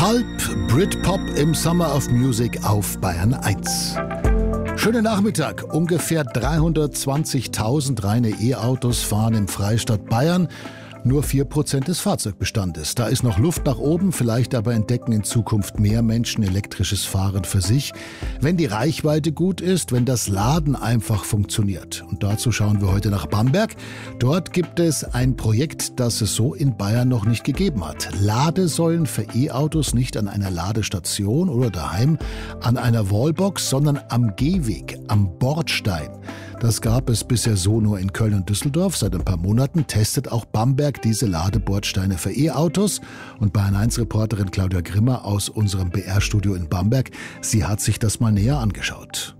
Pulp, Britpop im Summer of Music auf Bayern 1. Schönen Nachmittag. Ungefähr 320.000 reine E-Autos fahren im Freistaat Bayern. Nur 4% des Fahrzeugbestandes. Da ist noch Luft nach oben, vielleicht aber entdecken in Zukunft mehr Menschen elektrisches Fahren für sich, wenn die Reichweite gut ist, wenn das Laden einfach funktioniert. Und dazu schauen wir heute nach Bamberg. Dort gibt es ein Projekt, das es so in Bayern noch nicht gegeben hat. Ladesäulen für E-Autos nicht an einer Ladestation oder daheim an einer Wallbox, sondern am Gehweg, am Bordstein. Das gab es bisher so nur in Köln und Düsseldorf. Seit ein paar Monaten testet auch Bamberg diese Ladebordsteine für E-Autos. Und Bayern 1-Reporterin Claudia Grimmer aus unserem BR-Studio in Bamberg, sie hat sich das mal näher angeschaut.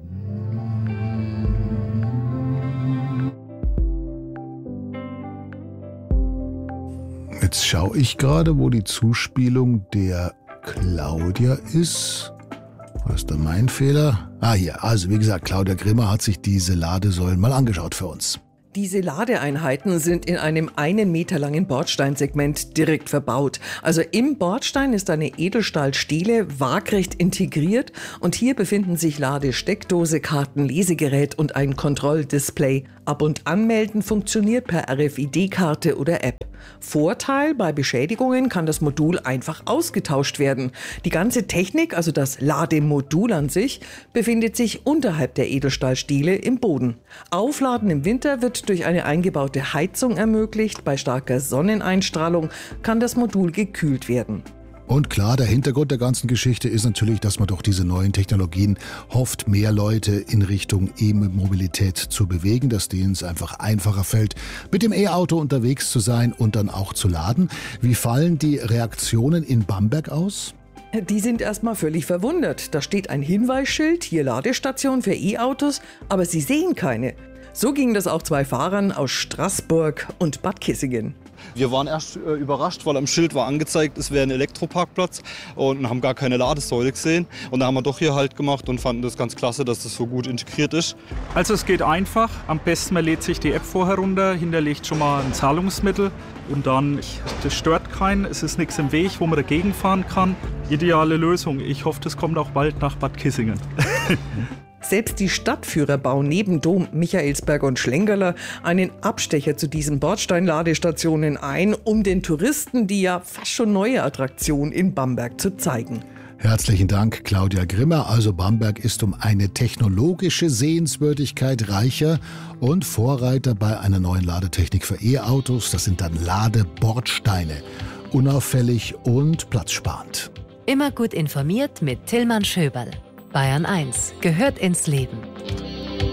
Jetzt schaue ich gerade, wo die Zuspielung der Claudia ist. Was ist da mein Fehler? Hier. Also wie gesagt, Claudia Grimmer hat sich diese Ladesäulen mal angeschaut für uns. Diese Ladeeinheiten sind in einem 1 Meter langen Bordsteinsegment direkt verbaut. Also im Bordstein ist eine Edelstahlstele waagrecht integriert und hier befinden sich Ladesteckdose, Kartenlesegerät und ein Kontrolldisplay. Ab- und Anmelden funktioniert per RFID-Karte oder App. Vorteil: bei Beschädigungen kann das Modul einfach ausgetauscht werden. Die ganze Technik, also das Lademodul an sich, befindet sich unterhalb der Edelstahlstiele im Boden. Aufladen im Winter wird durch eine eingebaute Heizung ermöglicht. Bei starker Sonneneinstrahlung kann das Modul gekühlt werden. Und klar, der Hintergrund der ganzen Geschichte ist natürlich, dass man durch diese neuen Technologien hofft, mehr Leute in Richtung E-Mobilität zu bewegen, dass denen es einfach einfacher fällt, mit dem E-Auto unterwegs zu sein und dann auch zu laden. Wie fallen die Reaktionen in Bamberg aus? Die sind erstmal völlig verwundert. Da steht ein Hinweisschild, hier Ladestation für E-Autos, aber sie sehen keine. So ging das auch 2 Fahrern aus Straßburg und Bad Kissingen. Wir waren erst überrascht, weil am Schild war angezeigt, es wäre ein Elektroparkplatz und haben gar keine Ladesäule gesehen. Und da haben wir doch hier Halt gemacht und fanden das ganz klasse, dass das so gut integriert ist. Also es geht einfach. Am besten man lädt sich die App vorher runter, hinterlegt schon mal ein Zahlungsmittel und dann, das stört keinen, es ist nichts im Weg, wo man dagegen fahren kann. Ideale Lösung. Ich hoffe, das kommt auch bald nach Bad Kissingen. Selbst die Stadtführer bauen neben Dom, Michaelsberg und Schlengerler einen Abstecher zu diesen Bordsteinladestationen ein, um den Touristen die ja fast schon neue Attraktion in Bamberg zu zeigen. Herzlichen Dank, Claudia Grimmer. Also Bamberg ist um eine technologische Sehenswürdigkeit reicher und Vorreiter bei einer neuen Ladetechnik für E-Autos. Das sind dann Ladebordsteine. Unauffällig und platzsparend. Immer gut informiert mit Tillmann Schöberl. Bayern 1 gehört ins Leben.